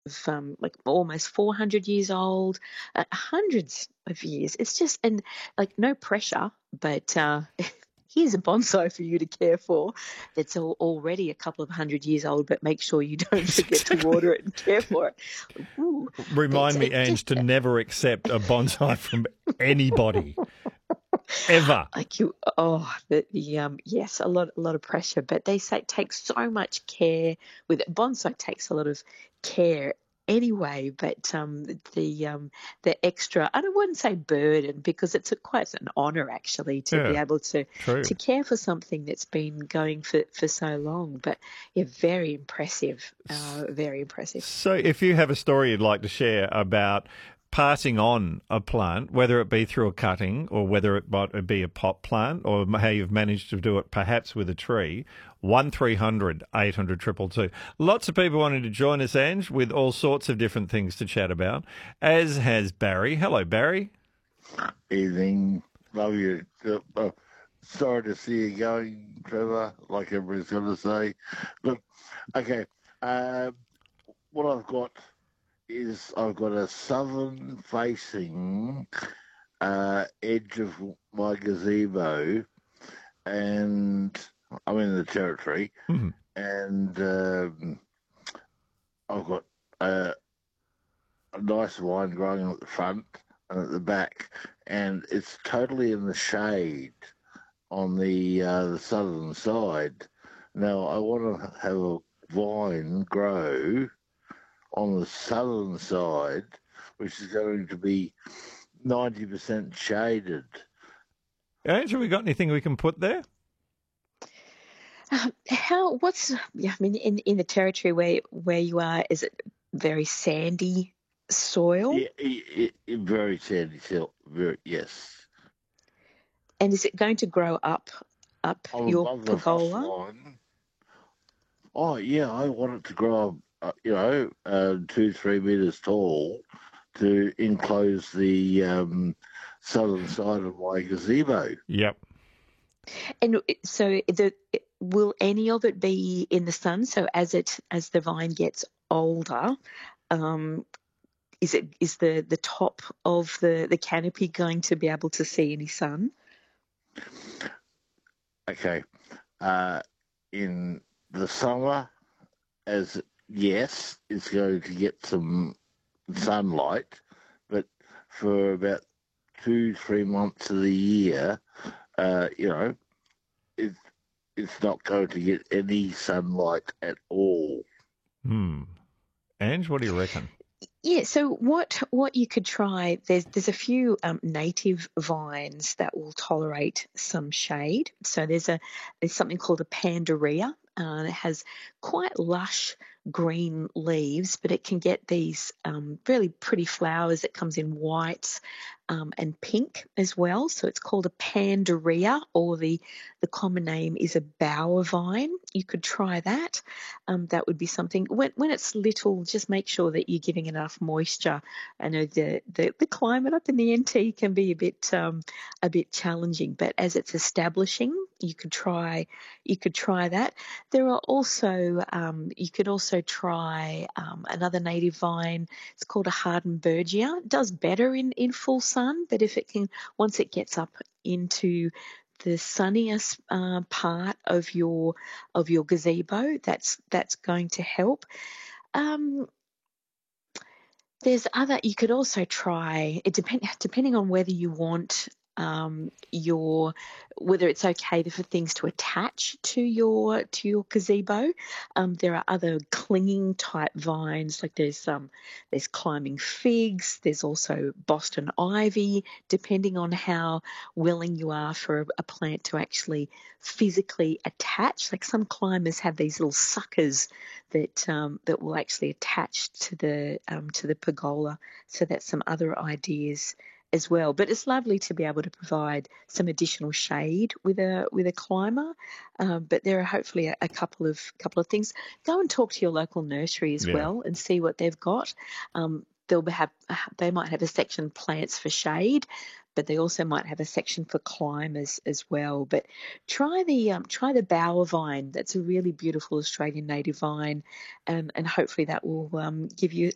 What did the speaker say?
like almost 400 years old, hundreds of years. It's just, and like no pressure, but here's a bonsai for you to care for that's already a couple of 100 years old, but make sure you don't Yes, forget to exactly. water it and care for it. Ooh, but Remind me, Ange, to never accept a bonsai from anybody ever. like you, yes, a lot of pressure, but they say it takes so much care with it. Bonsai takes a lot of care anyway, but the extra, and I wouldn't say burden, because it's quite an honor actually to be Yeah, able true. to care for something that's been going for so long. But yeah, very impressive, very impressive. So, if you have a story you'd like to share about passing on a plant, whether it be through a cutting or whether it might be a pot plant, or how you've managed to do it perhaps with a tree, 1300 800 222. Lots of people wanting to join us, Ange, with all sorts of different things to chat about, as has Barry. Hello, Barry. Evening. Love you. Sorry to see you going, Trevor, like everybody's going to say. Look, okay. What I've got is I've got a southern facing edge of my gazebo, and I'm in the territory, Hmm. and I've got a nice vine growing at the front and at the back, and it's totally in the shade on the southern side. Now I want to have a vine grow on the southern side, which is going to be 90% shaded. Ange, have we got anything we can put there? Yeah, I mean, in the territory where you are, is it very sandy soil? Yeah, very sandy hill. Very, yes. And is it going to grow up I'm your above the frost pergola? line. Oh yeah, I want it to grow, 2-3 meters tall to enclose the southern side of my gazebo. Yep. And so will any of it be in the sun? So as the vine gets older, um, is the top of the canopy going to be able to see any sun? Okay. In the summer, as yes, it's going to get some sunlight, but for about 2-3 months of the year, you know, it, it's not going to get any sunlight at all. Hmm. Ange, what do you reckon? Yeah, so what you could try, there's a few native vines that will tolerate some shade. So there's something called a pandaria. It has quite lush green leaves, but it can get these really pretty flowers that comes in whites and pink as well. So it's called a pandaria, or the common name is a bower vine. You could try that. That would be something. When it's little, just make sure that you're giving enough moisture. I know the climate up in the NT can be a bit challenging, but as it's establishing, you could try that. There are also you could also try another native vine. It's called a Hardenbergia. It does better in full sun, but if it can, once it gets up into the sunniest part of your gazebo, that's going to help. Um, there's other. You could also try. Depending on whether you want your whether it's okay for things to attach to your gazebo. There are other clinging type vines, like there's climbing figs. There's also Boston ivy. Depending on how willing you are for a plant to actually physically attach, like some climbers have these little suckers that will actually attach to the pergola. So that's some other ideas as well. But it's lovely to be able to provide some additional shade with a climber. But there are hopefully a couple of things. Go and talk to your local nursery as Yeah. well and see what they've got. They might have a section plants for shade, but they also might have a section for climbers as well. But try the bower vine. That's a really beautiful Australian native vine, and hopefully that will give you